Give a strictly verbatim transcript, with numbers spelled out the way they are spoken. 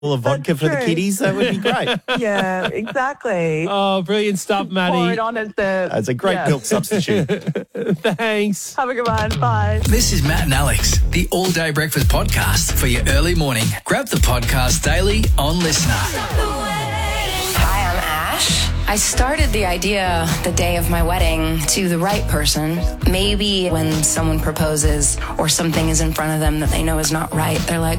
of vodka for the true. kiddies, that would be great. Yeah, exactly. Oh, brilliant stuff, Pour Maddie. it on as the... It's a great yeah. milk substitute. Thanks. Have a good one. Bye. This is Matt and Alex, the All Day Breakfast Podcast for your early morning. Grab the podcast daily on Listener. Hi, I'm Ash. I started the idea the day of my wedding to the right person. Maybe when someone proposes or something is in front of them that they know is not right, they're like,